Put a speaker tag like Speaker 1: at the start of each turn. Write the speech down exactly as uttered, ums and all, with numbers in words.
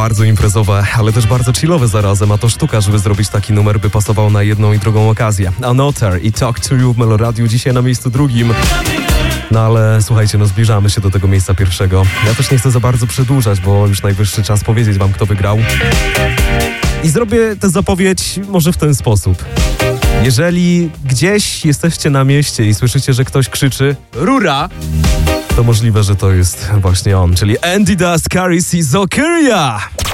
Speaker 1: bardzo imprezowe, ale też bardzo chillowe zarazem, a to sztuka, żeby zrobić taki numer, by pasował na jedną i drugą okazję. Another i Talk to You w Meloradiu dzisiaj na miejscu drugim. No ale słuchajcie, no zbliżamy się do tego miejsca pierwszego. Ja też nie chcę za bardzo przedłużać, bo już najwyższy czas powiedzieć wam, kto wygrał. I zrobię tę zapowiedź może w ten sposób. Jeżeli gdzieś jesteście na mieście i słyszycie, że ktoś krzyczy Rura, to możliwe, że to jest właśnie on, czyli Andy Dust, Caris i Zokiria.